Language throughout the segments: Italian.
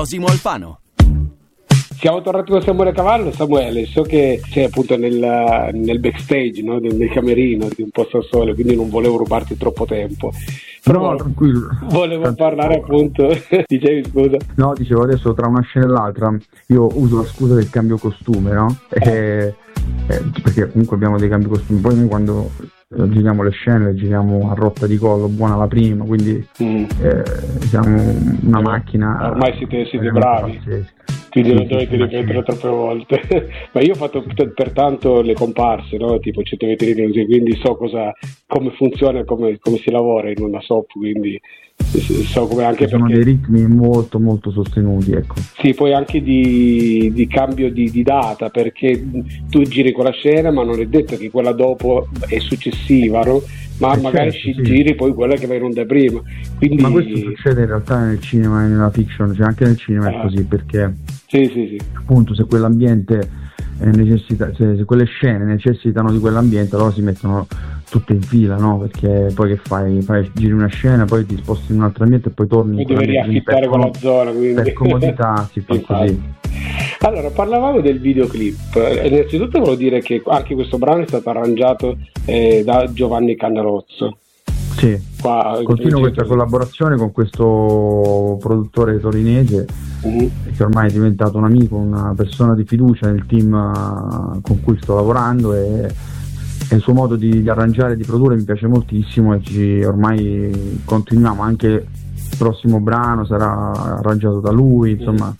Osimo Alfano. Siamo tornati con Samuele Cavallo. Samuele, so che sei appunto nel backstage, no? nel camerino di Un Posto al Sole, quindi non volevo rubarti troppo tempo. Però no, tranquillo. Volevo parlare appunto. Dicevi, scusa? No, dicevo, adesso tra una scena e l'altra io uso la scusa del cambio costume, no? Perché comunque abbiamo dei cambi costumi. Poi noi quando giriamo le scene le giriamo a rotta di collo, buona la prima, quindi siamo una macchina. Ormai siete bravi. Pazzesca. Quindi non dovete ripetere troppe volte. Ma io ho fatto pertanto le comparse, no? Tipo 100 vetrine così, quindi so come funziona, come si lavora in una soap, quindi so come anche sono perché... dei ritmi molto molto sostenuti, ecco. Sì, poi anche di cambio di data, perché tu giri quella scena ma non è detto che quella dopo è successiva, no? Ma magari certo, giri poi quella che va in onda prima. Quindi... Ma questo succede in realtà nel cinema e nella fiction, cioè anche nel cinema è così, perché sì. appunto se quell'ambiente necessita, se quelle scene necessitano di quell'ambiente, allora si mettono tutte in fila, no? Perché poi che fai giri una scena, poi ti sposti in un altro ambiente e poi torni. Poi devi riaffittare quella zona, quindi per comodità si fa così. Allora, parlavamo del videoclip. Innanzitutto volevo dire che anche questo brano è stato arrangiato da Giovanni Cannarozzo. Sì, continuo questa collaborazione con questo produttore torinese che ormai è diventato un amico, una persona di fiducia nel team con cui sto lavorando, e il suo modo di arrangiare e di produrre mi piace moltissimo, e ormai continuiamo, anche il prossimo brano sarà arrangiato da lui, insomma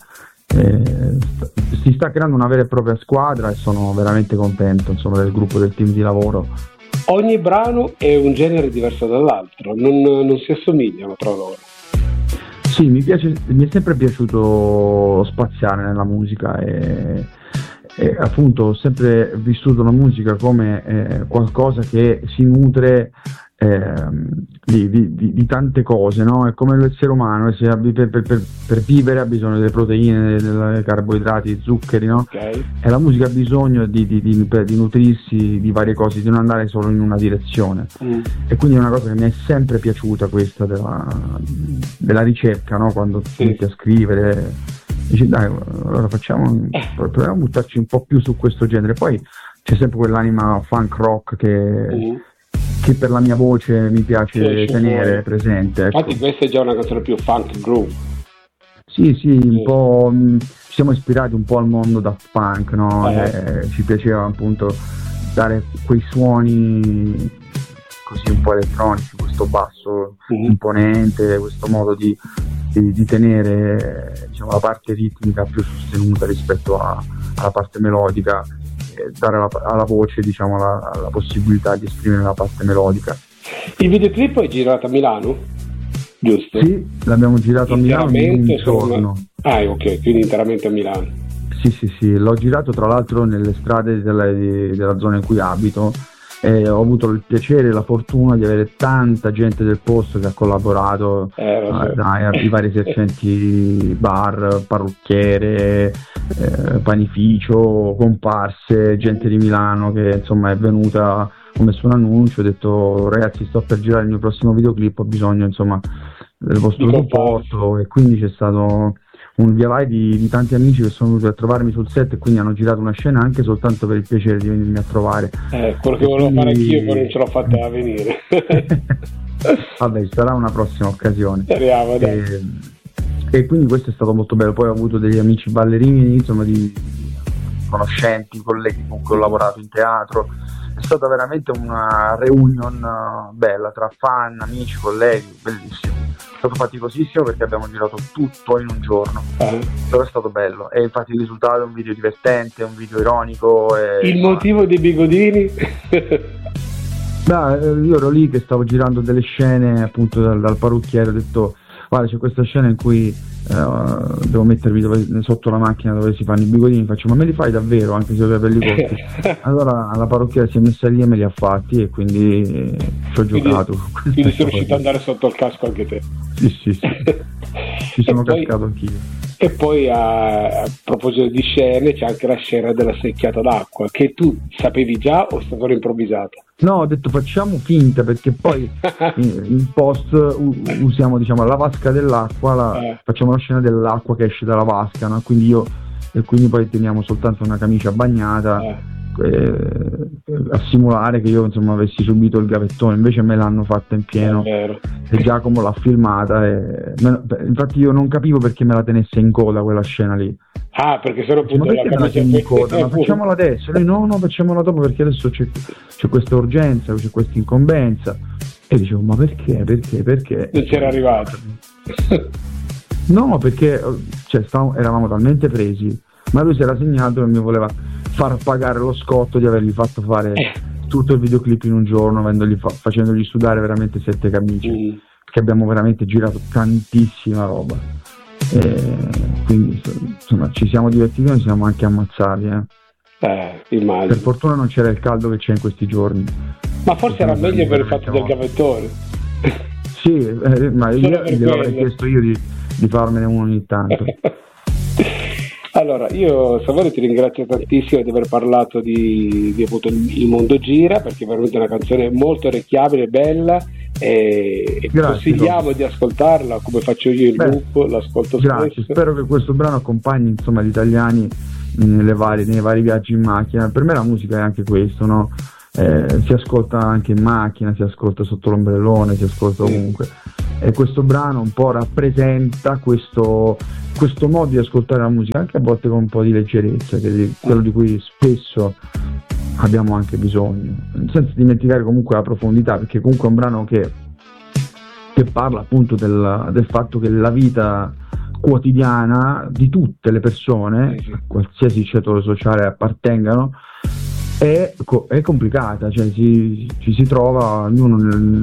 si sta creando una vera e propria squadra e sono veramente contento, insomma, del gruppo, del team di lavoro. Ogni brano è un genere diverso dall'altro, non si assomigliano tra loro. Sì, mi è sempre piaciuto spaziare nella musica e appunto ho sempre vissuto la musica come qualcosa che si nutre di tante cose, no? È come l'essere umano, per vivere ha bisogno delle proteine, dei carboidrati, zuccheri, no? Okay. E la musica ha bisogno di nutrirsi di varie cose, di non andare solo in una direzione. E quindi è una cosa che mi è sempre piaciuta, questa della ricerca, no? Quando inizi a scrivere, dici dai, allora proviamo a buttarci un po' più su questo genere. Poi c'è sempre quell'anima funk rock che per la mia voce mi piace tenere presente, ecco. Infatti questa è già una canzone più funk groove. Sì, un po', ci siamo ispirati un po' al mondo Daft Punk, no? Ci piaceva appunto dare quei suoni così un po' elettronici, questo basso imponente, questo modo di tenere, diciamo, la parte ritmica più sostenuta rispetto alla parte melodica, dare alla voce, diciamo, la possibilità di esprimere la parte melodica. Il videoclip è girato a Milano, giusto? Sì, l'abbiamo girato a Milano in un giorno. Ok, quindi interamente a Milano. Sì, l'ho girato tra l'altro nelle strade della zona in cui abito, e ho avuto il piacere e la fortuna di avere tanta gente del posto che ha collaborato, dai vari esercenti bar, parrucchiere, panificio, comparse, gente di Milano che insomma è venuta, ho messo un annuncio, ho detto ragazzi sto per girare il mio prossimo videoclip, ho bisogno insomma del vostro supporto, e quindi c'è stato un via vai di tanti amici che sono venuti a trovarmi sul set, e quindi hanno girato una scena anche soltanto per il piacere di venirmi a trovare. Quello che volevo fare anch'io, poi non ce l'ho fatta venire. Vabbè, sarà una prossima occasione. Speriamo, dai. E quindi questo è stato molto bello. Poi ho avuto degli amici ballerini, insomma, di conoscenti, colleghi con cui ho lavorato in teatro. È stata veramente una reunion bella tra fan, amici, colleghi, bellissimo. È stato faticosissimo perché abbiamo girato tutto in un giorno, però è stato bello, e infatti il risultato è un video divertente, un video ironico. Il motivo dei bigodini? Io ero lì che stavo girando delle scene appunto dal parrucchiere, ho detto guarda c'è questa scena in cui devo mettermi sotto la macchina dove si fanno i bigodini, faccio ma me li fai davvero anche se ho i capelli corti? Allora la parrucchiera si è messa lì e me li ha fatti, e quindi ci ho giocato. Quindi sei riuscito ad andare sotto il casco anche te? Sì. Ci sono cascato anch'io. E poi a proposito di scene, c'è anche la scena della secchiata d'acqua, che tu sapevi già o è stata improvvisata? No, ho detto facciamo finta, perché poi in post usiamo, diciamo, la vasca dell'acqua, facciamo la scena dell'acqua che esce dalla vasca, no? Quindi poi teniamo soltanto una camicia bagnata, a simulare che io, insomma, avessi subito il gavettone. Invece me l'hanno fatta in pieno e Giacomo l'ha filmata infatti io non capivo perché me la tenesse in coda quella scena lì. Perché sennò appunto la camicia in coda, ma facciamola adesso. Lui no, facciamola dopo, perché adesso c'è questa urgenza, c'è questa incombenza. E dicevo, ma perché? Non c'era arrivato. No, perché eravamo talmente presi, ma lui si era segnato e mi voleva far pagare lo scotto di avergli fatto fare tutto il videoclip in un giorno, facendogli sudare veramente 7 camicie, che abbiamo veramente girato tantissima roba, quindi insomma ci siamo divertiti, noi siamo anche ammazzati, immagino. Per fortuna non c'era il caldo che c'è in questi giorni, ma forse era meglio per il fatto del gavettone. Sì, ma io gliel'avrei chiesto io di farmene uno ogni tanto. Allora, io Samuele ti ringrazio tantissimo di aver parlato di appunto Il mondo gira, perché è veramente una canzone molto orecchiabile, bella, e consigliamo di ascoltarla come faccio io in loop, l'ascolto spesso. Spero che questo brano accompagni, insomma, gli italiani nei vari viaggi in macchina. Per me la musica è anche questo, no? Si ascolta anche in macchina, si ascolta sotto l'ombrellone, si ascolta ovunque, e questo brano un po' rappresenta questo modo di ascoltare la musica, anche a volte con un po' di leggerezza, che è quello di cui spesso abbiamo anche bisogno, senza dimenticare comunque la profondità, perché comunque è un brano che parla appunto del fatto che la vita quotidiana di tutte le persone, a qualsiasi ceto sociale appartengano, è complicata, cioè ci si trova ognuno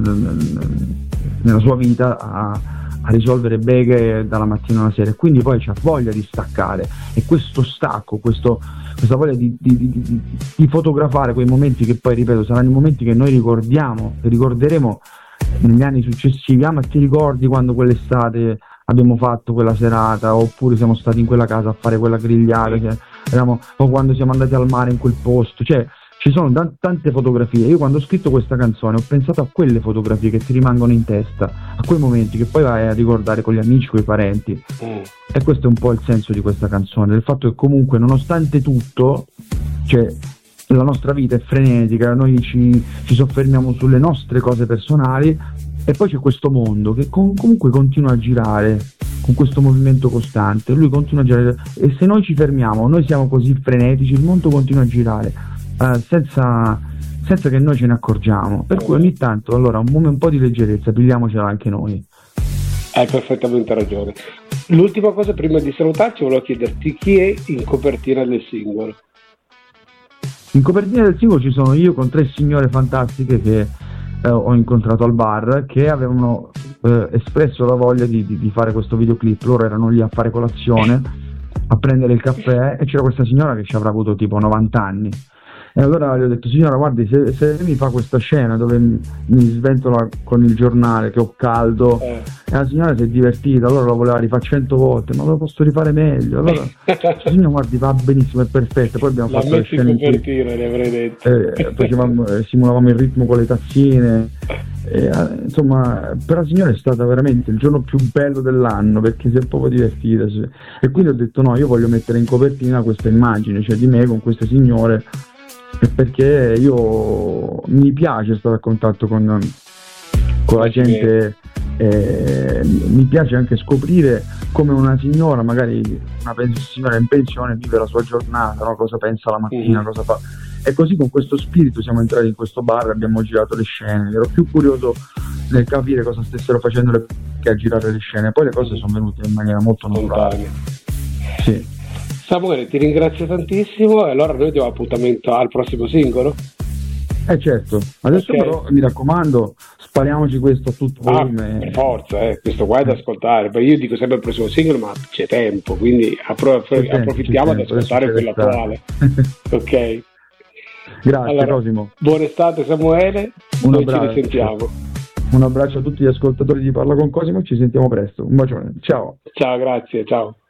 nella sua vita a risolvere beghe dalla mattina alla sera, e quindi poi c'ha voglia di staccare, e questo stacco, questa voglia di fotografare quei momenti che poi, ripeto, saranno i momenti che noi ricorderemo negli anni successivi. Ma ti ricordi quando quell'estate abbiamo fatto quella serata, oppure siamo stati in quella casa a fare quella grigliata, o quando siamo andati al mare in quel posto, cioè ci sono tante fotografie. Io quando ho scritto questa canzone ho pensato a quelle fotografie che ti rimangono in testa, a quei momenti che poi vai a ricordare con gli amici, con i parenti, e questo è un po' il senso di questa canzone, del fatto che comunque nonostante tutto, cioè, la nostra vita è frenetica, noi ci soffermiamo sulle nostre cose personali, e poi c'è questo mondo che comunque continua a girare con questo movimento costante, lui continua a girare, e se noi ci fermiamo, noi siamo così frenetici, il mondo continua a girare senza che noi ce ne accorgiamo, per cui ogni tanto allora un po' di leggerezza pigliamocela anche noi. Hai perfettamente ragione. L'ultima cosa prima di salutarci, volevo chiederti chi è in copertina del singolo. In copertina del singolo ci sono io con 3 signore fantastiche che ho incontrato al bar, che avevano espresso la voglia di fare questo videoclip. Loro erano lì a fare colazione, a prendere il caffè, e c'era questa signora che ci avrà avuto tipo 90 anni, e allora gli ho detto: signora, guardi, se mi fa questa scena dove mi sventola con il giornale che ho caldo, e la signora si è divertita, allora la voleva rifare 100 volte, ma lo posso rifare meglio. Allora signora, guardi, va benissimo, è perfetto. Poi abbiamo fatto le scene in cui le avrei detto. simulavamo il ritmo con le tazzine, insomma, per la signora è stato veramente il giorno più bello dell'anno, perché si è proprio divertita, e quindi ho detto: no, io voglio mettere in copertina questa immagine, cioè di me con queste signore, perché mi piace stare a contatto con la gente, mi piace anche scoprire come una signora, magari una signora in pensione, vive la sua giornata, no? Cosa pensa la mattina, cosa fa, e così con questo spirito siamo entrati in questo bar, abbiamo girato le scene. Ero più curioso nel capire cosa stessero facendo che a girare le scene, poi le cose sono venute in maniera molto naturale. Sì. Samuele, ti ringrazio tantissimo, e allora noi diamo appuntamento al prossimo singolo. Certo, adesso però mi raccomando, spariamoci questo a tutto volume. Per forza, questo qua è da ascoltare. Io dico sempre il prossimo singolo, ma c'è tempo, quindi approfittiamo di ascoltare quello attuale. Ok. Grazie, allora, Cosimo. Buona estate, Samuele. Noi ci risentiamo. Un abbraccio a tutti gli ascoltatori di Parla con Cosimo, ci sentiamo presto. Un bacione. Ciao. Ciao, grazie, ciao.